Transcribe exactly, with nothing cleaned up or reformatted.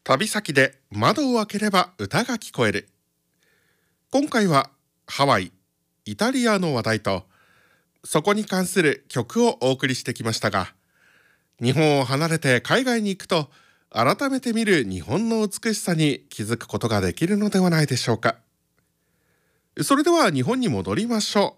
旅先で窓を開ければ歌が聞こえる。今回はハワイ、イタリアの話題とそこに関する曲をお送りしてきましたが、日本を離れて海外に行くと改めて見る日本の美しさに気づくことができるのではないでしょうか。それでは日本に戻りましょ